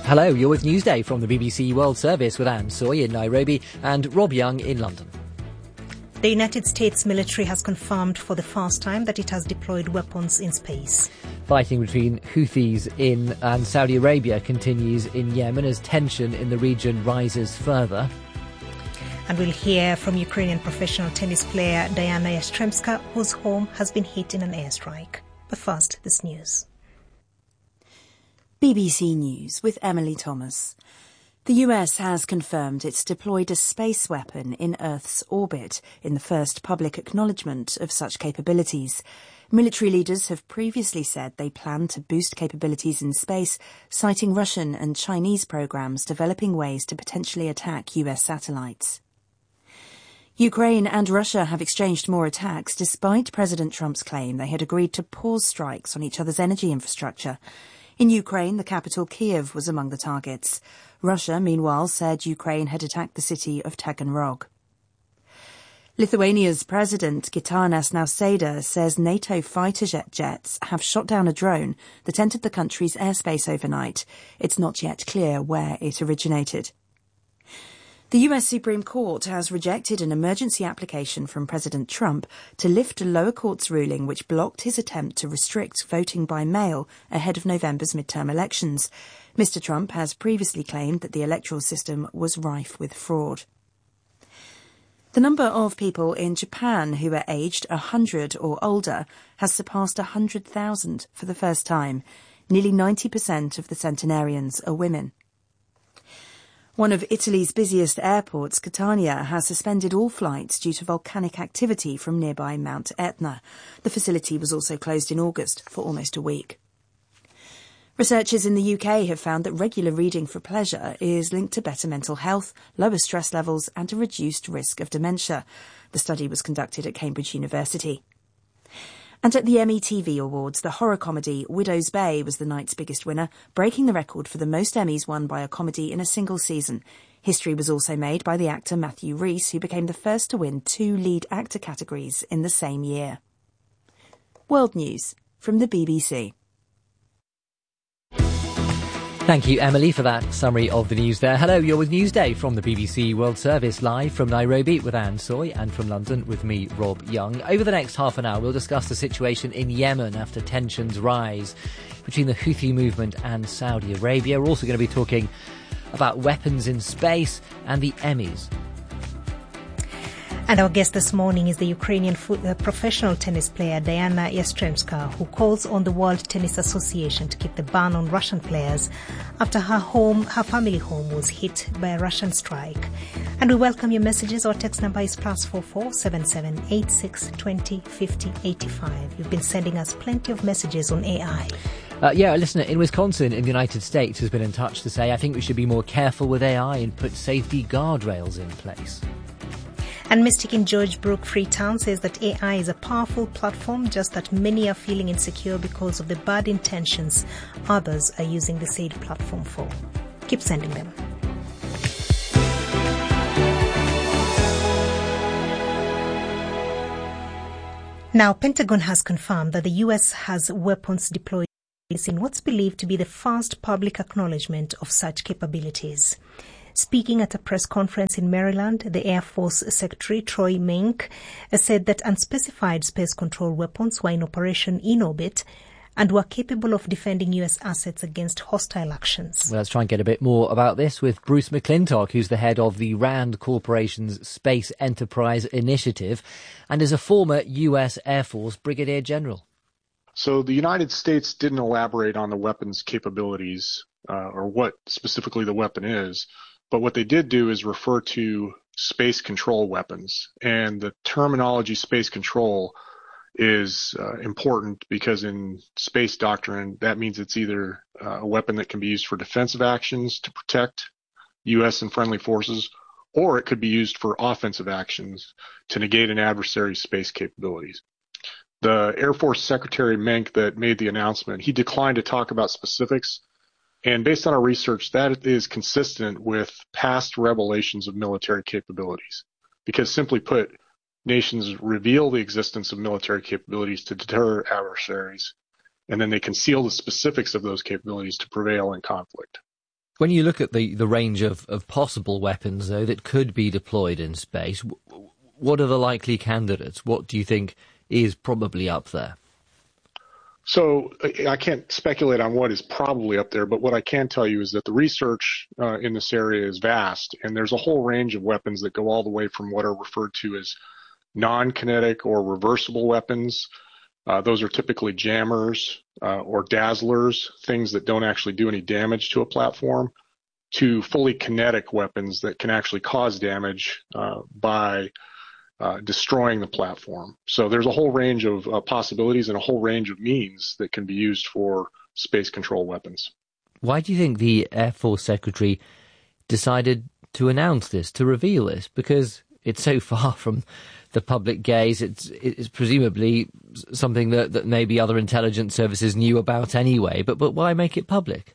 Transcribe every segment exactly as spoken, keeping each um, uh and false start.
Hello, you're with Newsday from the B B C World Service with Anne Soy in Nairobi and Rob Young in London. The United States military has confirmed for the first time that it has deployed weapons in space. Fighting between Houthis in and Saudi Arabia continues in Yemen as tension in the region rises further. And we'll hear from Ukrainian professional tennis player Diana Yastremska, whose home has been hit in an airstrike. But first, this news. B B C News with Emily Thomas. The U S has confirmed it's deployed a space weapon in Earth's orbit in the first public acknowledgement of such capabilities. Military leaders have previously said they plan to boost capabilities in space, citing Russian and Chinese programs developing ways to potentially attack U S satellites. Ukraine and Russia have exchanged more attacks despite President Trump's claim they had agreed to pause strikes on each other's energy infrastructure. In Ukraine, the capital Kiev was among the targets. Russia, meanwhile, said Ukraine had attacked the city of Taganrog. Lithuania's President Gitanas Nausėda says NATO fighter jet jets have shot down a drone that entered the country's airspace overnight. It's not yet clear where it originated. The U S Supreme Court has rejected an emergency application from President Trump to lift a lower court's ruling which blocked his attempt to restrict voting by mail ahead of November's midterm elections. Mister Trump has previously claimed that the electoral system was rife with fraud. The number of people in Japan who are aged one hundred or older has surpassed one hundred thousand for the first time. Nearly ninety percent of the centenarians are women. One of Italy's busiest airports, Catania, has suspended all flights due to volcanic activity from nearby Mount Etna. The facility was also closed in August for almost a week. Researchers in the U K have found that regular reading for pleasure is linked to better mental health, lower stress levels and a reduced risk of dementia. The study was conducted at Cambridge University. And at the Emmy T V Awards, the horror comedy Widow's Bay was the night's biggest winner, breaking the record for the most Emmys won by a comedy in a single season. History was also made by the actor Matthew Rhys, who became the first to win two lead actor categories in the same year. World News from the B B C. Thank you, Emily, for that summary of the news there. Hello, you're with Newsday from the B B C World Service, live from Nairobi with Anne Soy and from London with me, Rob Young. Over the next half an hour, we'll discuss the situation in Yemen after tensions rise between the Houthi movement and Saudi Arabia. We're also going to be talking about weapons in space and the Emmys. And our guest this morning is the Ukrainian foot, uh, professional tennis player Diana Yastremska, who calls on the World Tennis Association to keep the ban on Russian players after her home, her family home was hit by a Russian strike. And we welcome your messages. Our text number is plus four four seven seven eight six twenty fifty eighty five. You've been sending us plenty of messages on A I. Uh, yeah, a listener in Wisconsin in the United States has been in touch to say, I think we should be more careful with A I and put safety guardrails in place. And Mystic in George Brook, Freetown, says that A I is a powerful platform, just that many are feeling insecure because of the bad intentions others are using the said platform for. Keep sending them. Now, Pentagon has confirmed that the U S has weapons deployed in what's believed to be the first public acknowledgement of such capabilities. Speaking at a press conference in Maryland, the Air Force Secretary Troy Mink said that unspecified space control weapons were in operation in orbit and were capable of defending U S assets against hostile actions. Well, let's try and get a bit more about this with Bruce McClintock, who's the head of the RAND Corporation's Space Enterprise Initiative and is a former U S Air Force Brigadier General. So the United States didn't elaborate on the weapon's capabilities uh, or what specifically the weapon is. But what they did do is refer to space control weapons. And the terminology space control is uh, important because in space doctrine, that means it's either uh, a weapon that can be used for defensive actions to protect U S and friendly forces, or it could be used for offensive actions to negate an adversary's space capabilities. The Air Force Secretary Menk that made the announcement, he declined to talk about specifics. And based on our research, that is consistent with past revelations of military capabilities. Because simply put, nations reveal the existence of military capabilities to deter adversaries, and then they conceal the specifics of those capabilities to prevail in conflict. When you look at the, the range of, of possible weapons, though, that could be deployed in space, what are the likely candidates? What do you think is probably up there? So I can't speculate on what is probably up there, but what I can tell you is that the research uh, in this area is vast, and there's a whole range of weapons that go all the way from what are referred to as non-kinetic or reversible weapons. Uh, those are typically jammers uh, or dazzlers, things that don't actually do any damage to a platform, to fully kinetic weapons that can actually cause damage uh, by uh, destroying the platform. So there's a whole range of uh, possibilities and a whole range of means that can be used for space control weapons. Why do you think the Air Force Secretary decided to announce this, to reveal this? Because it's so far from the public gaze. It's, it's presumably something that, that maybe other intelligence services knew about anyway, but, but why make it public?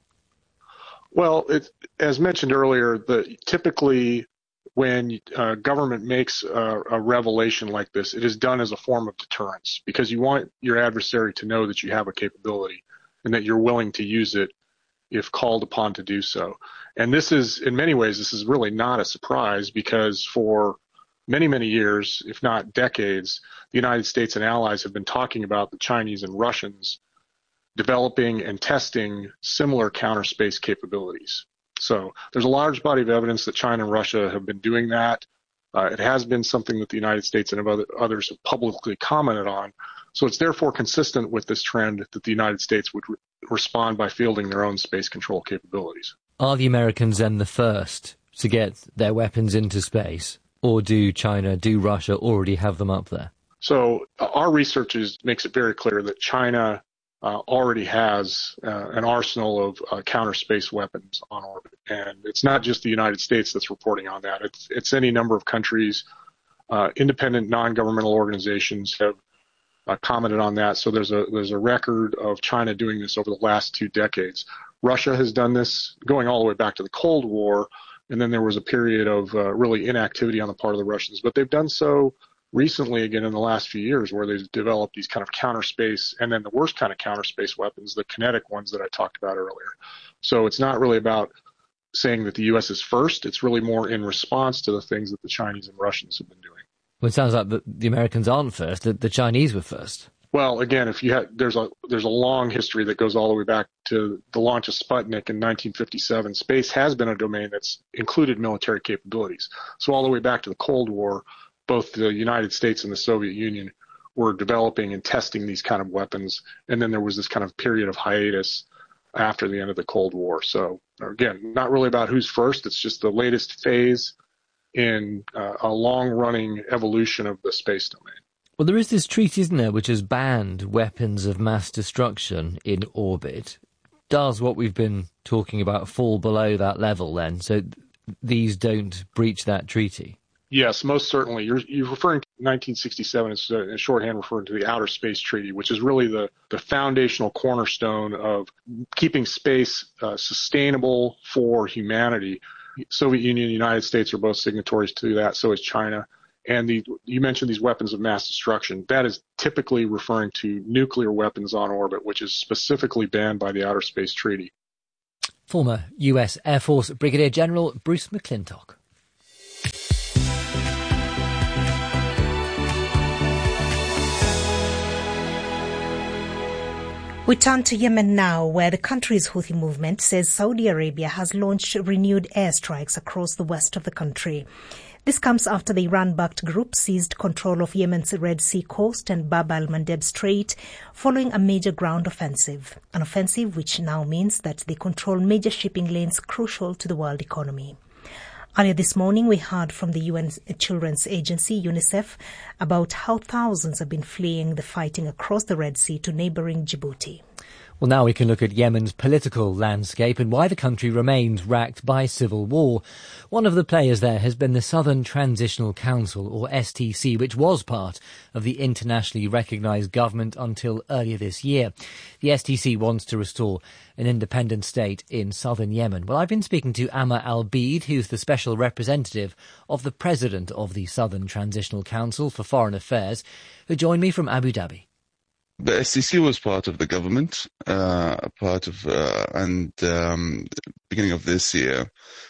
Well, it, as mentioned earlier, the, typically when uh, government makes a, a revelation like this, it is done as a form of deterrence, because you want your adversary to know that you have a capability and that you're willing to use it if called upon to do so. And this is, in many ways, this is really not a surprise, because for many, many years, if not decades, the United States and allies have been talking about the Chinese and Russians developing and testing similar counter space capabilities. So there's a large body of evidence that China and Russia have been doing that. Uh, it has been something that the United States and other, others have publicly commented on. So it's therefore consistent with this trend that the United States would re- respond by fielding their own space control capabilities. Are the Americans then the first to get their weapons into space? Or do China, do Russia already have them up there? So uh, our research is, makes it very clear that China uh, already has uh, an arsenal of uh, counter space weapons on orbit. And it's not just the United States that's reporting on that. It's, it's any number of countries. Uh, independent non-governmental organizations have uh, commented on that. So there's a, there's a record of China doing this over the last two decades. Russia has done this going all the way back to the Cold War. And then there was a period of uh, really inactivity on the part of the Russians. But they've done so recently again in the last few years, where they've developed these kind of counter space, and then the worst kind of counter space weapons, the kinetic ones that I talked about earlier. So it's not really about saying that the U S is first. It's really more in response to the things that the Chinese and Russians have been doing. Well, it sounds like the, the Americans aren't first, that the Chinese were first. Well, again, if you had, there's a there's a long history that goes all the way back to the launch of Sputnik in nineteen fifty-seven. Space has been a domain that's included military capabilities. So all the way back to the Cold War, both the United States and the Soviet Union were developing and testing these kind of weapons. And then there was this kind of period of hiatus after the end of the Cold War. So again, not really about who's first. It's just the latest phase in uh, a long-running evolution of the space domain. Well, there is this treaty, isn't there, which has banned weapons of mass destruction in orbit. Does what we've been talking about fall below that level then? So th- these don't breach that treaty? Yes, most certainly. You're, you're referring to nineteen sixty-seven as a shorthand referring to the Outer Space Treaty, which is really the, the foundational cornerstone of keeping space uh, sustainable for humanity. Soviet Union and the United States are both signatories to that, so is China. And the, you mentioned these weapons of mass destruction. That is typically referring to nuclear weapons on orbit, which is specifically banned by the Outer Space Treaty. Former U S Air Force Brigadier General Bruce McClintock. We turn to Yemen now, where the country's Houthi movement says Saudi Arabia has launched renewed airstrikes across the west of the country. This comes after the Iran-backed group seized control of Yemen's Red Sea coast and Bab al-Mandeb Strait following a major ground offensive, an offensive which now means that they control major shipping lanes crucial to the world economy. Earlier this morning, we heard from the U N Children's Agency, UNICEF, about how thousands have been fleeing the fighting across the Red Sea to neighbouring Djibouti. Well, now we can look at Yemen's political landscape and why the country remains racked by civil war. One of the players there has been the Southern Transitional Council, or S T C, which was part of the internationally recognised government until earlier this year. The S T C wants to restore an independent state in southern Yemen. Well, I've been speaking to Amma Al-Beid, who's the special representative of the president of the Southern Transitional Council for Foreign Affairs, who joined me from Abu Dhabi. The S C C was part of the government, uh, part of, uh, and um, beginning of this year,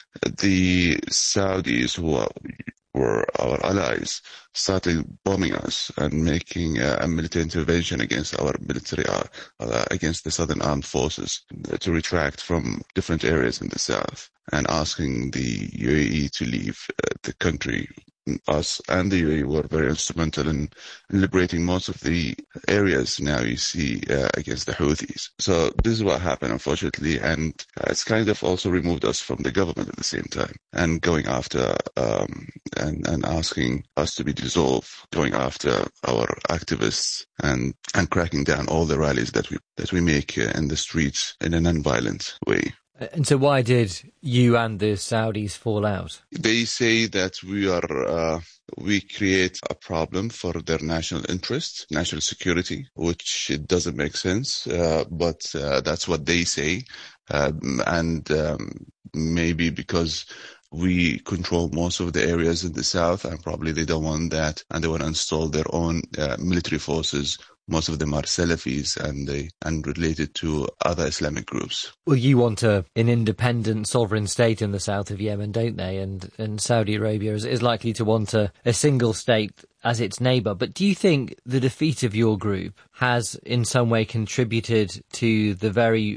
the Saudis, who are, were our allies, started bombing us and making uh, a military intervention against our military, uh, uh, against the Southern Armed Forces to retract from different areas in the south, and asking the U A E to leave uh, the country. Us and the U A E were very instrumental in liberating most of the areas now you see uh, against the Houthis. So this is what happened, unfortunately, and uh, it's kind of also removed us from the government at the same time, and going after um, and, and asking us to be dissolved, going after our activists and and cracking down all the rallies that we that we make uh, in the streets in a non-violent way. And so why did you and the Saudis fall out? They say that we are, uh, we create a problem for their national interest, national security, which it doesn't make sense, uh, but uh, that's what they say. Um, and um, maybe because we control most of the areas in the south, and probably they don't want that, and they want to install their own uh, military forces. Most of them are Salafis and they and related to other Islamic groups. Well, you want a, an independent sovereign state in the south of Yemen, don't they? And and Saudi Arabia is, is likely to want a, a single state as its neighbour. But do you think the defeat of your group has in some way contributed to the very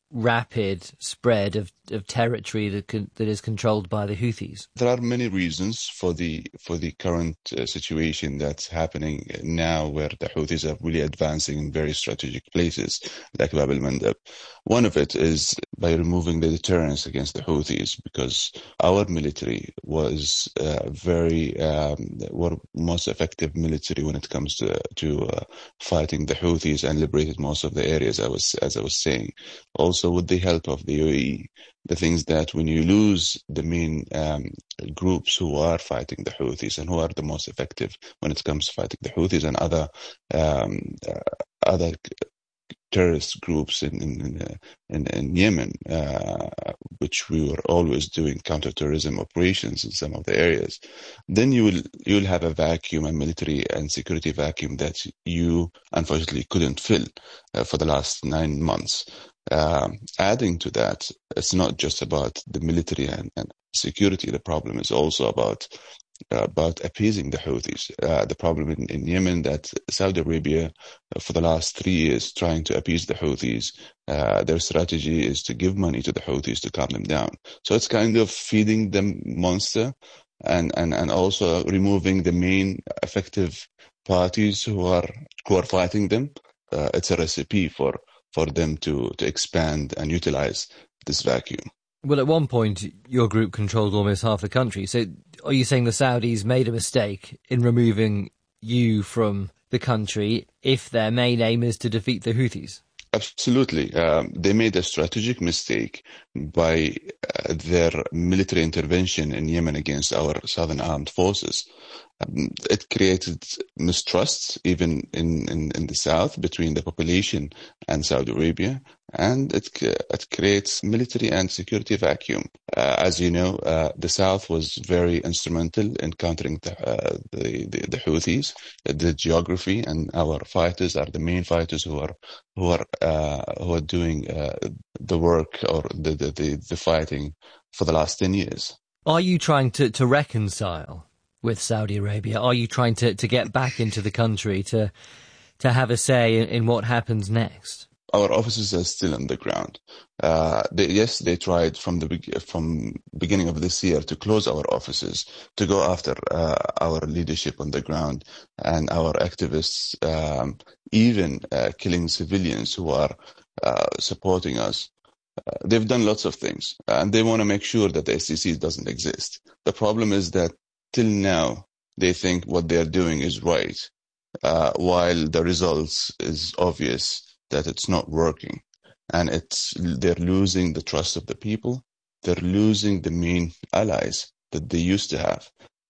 rapid spread of, of territory that con, that is controlled by the Houthis? There are many reasons for the for the current uh, situation that's happening now, where the Houthis are really advancing in very strategic places like Bab al-Mandab. One of it is by removing the deterrence against the Houthis, because our military was uh, very um, were most effective military when it comes to to uh, fighting the Houthis, and liberated most of the areas. I was as I was saying. Also, with the help of the U A E, the things that when you lose the main um, groups who are fighting the Houthis and who are the most effective when it comes to fighting the Houthis and other um, uh, other terrorist groups in in, in, in Yemen, uh, which we were always doing counterterrorism operations in some of the areas, then you will you will have a vacuum, a military and security vacuum that you unfortunately couldn't fill uh, for the last nine months. Uh, adding to that, it's not just about the military and, and security. The problem is also about uh, about appeasing the Houthis. Uh, the problem in, in Yemen that Saudi Arabia, uh, for the last three years, trying to appease the Houthis. Uh, their strategy is to give money to the Houthis to calm them down. So it's kind of feeding the monster, and and and also removing the main effective parties who are who are fighting them. Uh, it's a recipe for. for them to, to expand and utilize this vacuum. Well, at one point, your group controlled almost half the country. So are you saying the Saudis made a mistake in removing you from the country if their main aim is to defeat the Houthis? Absolutely. Um, they made a strategic mistake by uh, their military intervention in Yemen against our southern armed forces. Um, it created mistrust even in, in, in the south between the population and Saudi Arabia, and it it creates military and security vacuum. Uh, as you know, uh, the south was very instrumental in countering the, uh, the, the the Houthis. The geography, and our fighters are the main fighters who are who are uh, who are doing uh, the work or the, the the the fighting for the last ten years. Are you trying to to reconcile with Saudi Arabia? Are you trying to, to get back into the country to to have a say in, in what happens next? Our offices are still on the ground. Uh, they, yes, they tried from the from beginning of this year to close our offices, to go after uh, our leadership on the ground and our activists, um, even uh, killing civilians who are uh, supporting us. Uh, they've done lots of things, and they want to make sure that the S C C doesn't exist. The problem is that till now, they think what they're doing is right, uh, while the results is obvious that it's not working. And it's they're losing the trust of the people. They're losing the main allies that they used to have.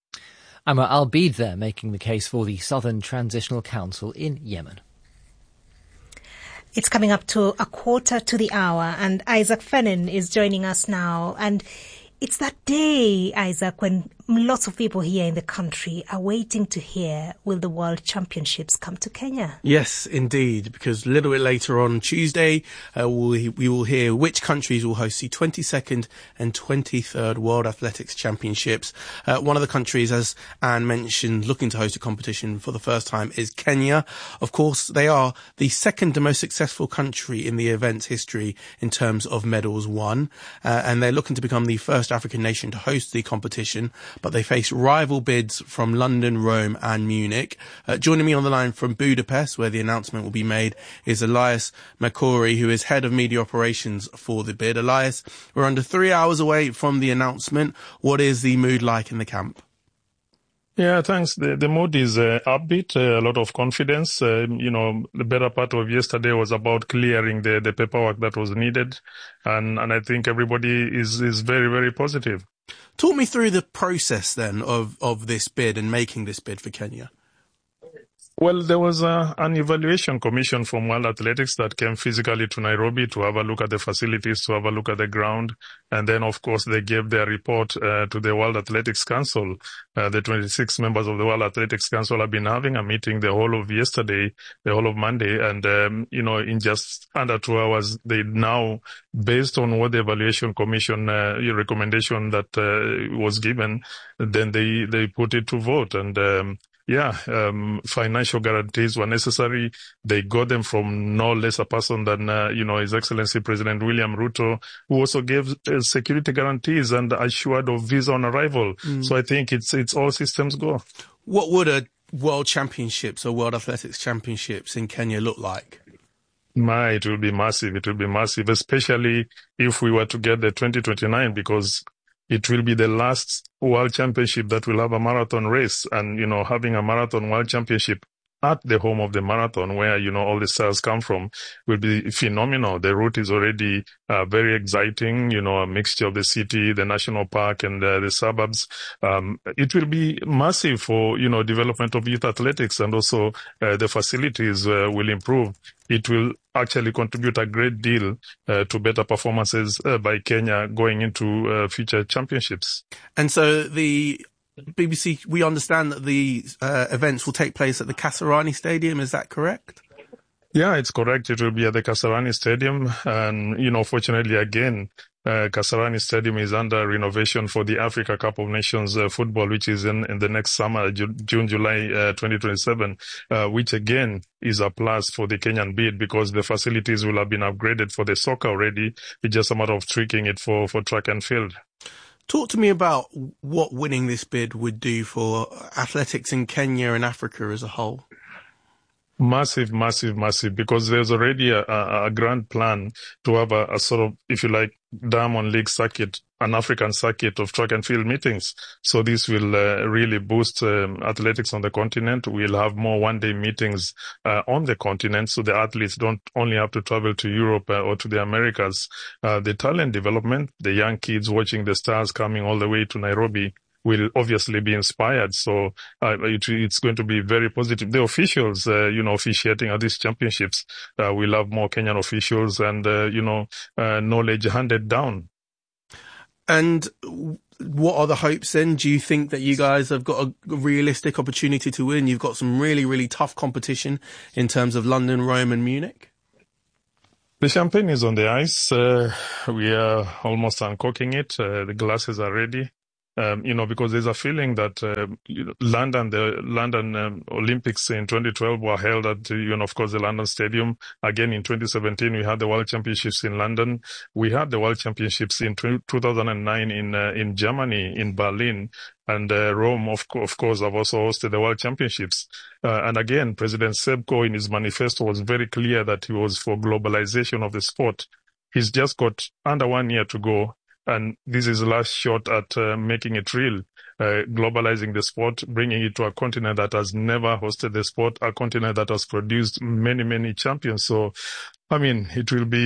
Amr Al-Beid there, making the case for the Southern Transitional Council in Yemen. It's coming up to a quarter to the hour, and Isaac Fennin is joining us now. And it's that day, Isaac, when lots of people here in the country are waiting to hear, will the World Championships come to Kenya? Yes, indeed, because a little bit later on Tuesday, uh, we, we will hear which countries will host the twenty-second and twenty-third World Athletics Championships. Uh, one of the countries, as Anne mentioned, looking to host a competition for the first time is Kenya. Of course, they are the second most successful country in the event's history in terms of medals won, uh, and they're looking to become the first African nation to host the competition, but they face rival bids from London, Rome and Munich. Uh, joining me on the line from Budapest, where the announcement will be made, is Elias McCrory, who is head of media operations for the bid. Elias, we're under three hours away from the announcement. What is the mood like in the camp? Yeah, thanks. The, the mood is uh, upbeat, uh, a lot of confidence. Uh, you know, the better part of yesterday was about clearing the, the paperwork that was needed. And, and I think everybody is, is very, very positive. Talk me through the process then of, of this bid and making this bid for Kenya. Well, there was a, an evaluation commission from World Athletics that came physically to Nairobi to have a look at the facilities, to have a look at the ground. And then, of course, they gave their report uh, to the World Athletics Council. Uh, the twenty-six members of the World Athletics Council have been having a meeting the whole of yesterday, the whole of Monday. And, um, you know, in just under two hours, they now, based on what the evaluation commission uh, recommendation that uh, was given, then they, they put it to vote. And, um, Yeah, um, financial guarantees were necessary. They got them from no less a person than, uh, you know, His Excellency President William Ruto, who also gave uh, security guarantees and assured of visa on arrival. Mm. So I think it's it's all systems go. What would a World Championships or World Athletics Championships in Kenya look like? My, it will be massive. It will be massive, especially if we were to get the twenty twenty-nine, because it will be the last World Championship that will have a marathon race. And, you know, having a marathon World Championship at the home of the marathon, where, you know, all the stars come from, will be phenomenal. The route is already uh, very exciting, you know, a mixture of the city, the national park and uh, the suburbs. Um, it will be massive for, you know, development of youth athletics, and also uh, the facilities uh, will improve. It will actually contribute a great deal uh, to better performances uh, by Kenya going into uh, future championships. And so the B B C, we understand that the uh, events will take place at the Kasarani Stadium. Is that correct? Yeah, it's correct. It will be at the Kasarani Stadium. And, you know, fortunately, again, uh, Kasarani Stadium is under renovation for the Africa Cup of Nations uh, football, which is in, in the next summer, Ju- June, July uh, twenty twenty-seven, uh, which again is a plus for the Kenyan bid, because the facilities will have been upgraded for the soccer already. It's just a matter of tweaking it for, for track and field. Talk to me about what winning this bid would do for athletics in Kenya and Africa as a whole. Massive, massive, massive, because there's already a, a, a grand plan to have a, a sort of, if you like, Diamond League circuit, an African circuit of track and field meetings. So this will uh, really boost um, athletics on the continent. We'll have more one-day meetings uh, on the continent, so the athletes don't only have to travel to Europe uh, or to the Americas. Uh, the talent development, the young kids watching the stars coming all the way to Nairobi, will obviously be inspired. So uh, it, it's going to be very positive. The officials, uh, you know, officiating at these championships, uh, will have more Kenyan officials and, uh, you know, uh, knowledge handed down. And what are the hopes then? Do you think that you guys have got a realistic opportunity to win? You've got some really, really tough competition in terms of London, Rome and Munich. The champagne is on the ice. Uh, we are almost uncorking it. Uh, the glasses are ready. Um, you know, because there's a feeling that uh, London, the London um, Olympics in twenty twelve were held at, you know, of course, the London Stadium. Again, in twenty seventeen, we had the World Championships in London. We had the World Championships in two thousand nine in uh, in Germany, in Berlin. And uh, Rome, of, co- of course, have also hosted the World Championships. Uh, and again, President Sebco in his manifesto was very clear that he was for globalization of the sport. He's just got under one year to go. And this is the last shot at uh, making it real, uh, globalizing the sport, bringing it to a continent that has never hosted the sport, a continent that has produced many, many champions. So, I mean, it will be